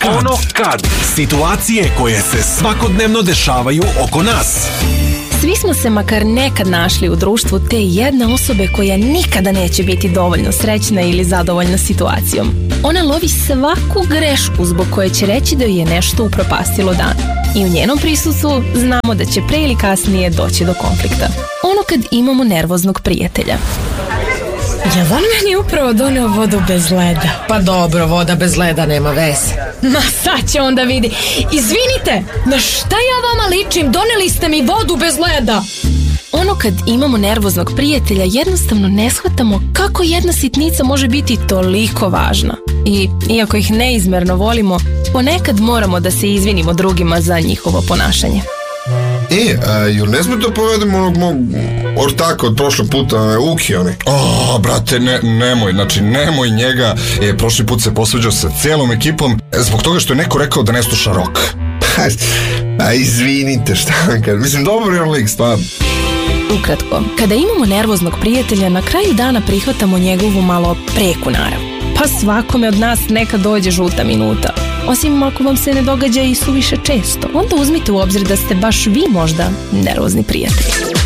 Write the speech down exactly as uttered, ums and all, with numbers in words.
kad. Ono kad. Situacije koje se svakodnevno dešavaju oko nas. Svi smo se makar nekad našli u društvu te jedne osobe koja nikada neće biti dovoljno srećna ili zadovoljna situacijom. Ona lovi svaku grešku zbog koje će reći da joj je nešto upropastilo dan. I u njenom prisustvu znamo da će pre ili kasnije doći do konflikta. Ono kad imamo nervoznog prijatelja. Jel on meni upravo doneo vodu bez leda? Pa dobro, voda bez leda nema veze. Ma sad će onda vidi. Izvinite, na šta ja vama ličim? Doneli ste mi vodu bez leda. Ono kad imamo nervoznog prijatelja jednostavno ne shvatamo kako jedna sitnica može biti toliko važna. I iako ih neizmerno volimo, ponekad moramo da se izvinimo drugima za njihovo ponašanje. E, a, jel ne sme da povedemo onog mog ortaka od prošle puta, Uki onaj? O, brate, ne, nemoj, znači nemoj njega. E, prošli put se posveđao sa cijelom ekipom zbog toga što je neko rekao da ne sluša rock. A izvinite, šta vam kažem, mislim, dobar je on lik, stvarno. Ukratko, kada imamo nervoznog prijatelja, na kraju dana prihvatamo njegovu malo preku narav. Pa svakome od nas neka dođe žuta minuta. Osim ako vam se ne događa i suviše često, onda uzmite u obzir da ste baš vi možda nervozni prijatelj.